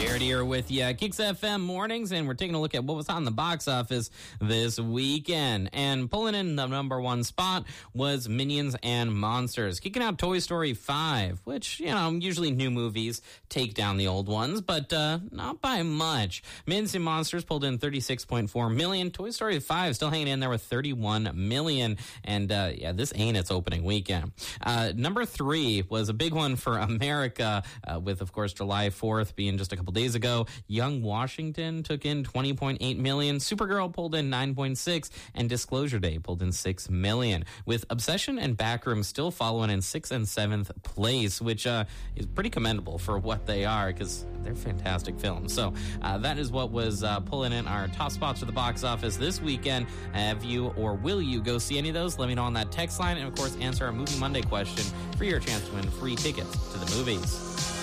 Jared here with you, Kicks FM Mornings, and we're taking a look at what was on the box office this weekend. And pulling in the number one spot was Minions and Monsters, kicking out Toy Story 5, which, usually new movies take down the old ones, but not by much. Minions and Monsters pulled in $36.4 million. Toy Story 5 still hanging in there with $31 million. And this ain't its opening weekend. Number 3 was a big one for America, with, of course, July 4th being just a couple days ago. Young Washington took in $20.8 million. Supergirl pulled in $9.6, and Disclosure Day pulled in $6 million. With Obsession and Backroom still following in 6th and 7th place, which is pretty commendable for what they are, because they're fantastic films. So that is what was pulling in our top spots for the box office this weekend. Have you or will you go see any of those? Let me know on that text line, and of course answer our Movie Monday question for your chance to win free tickets to the movies.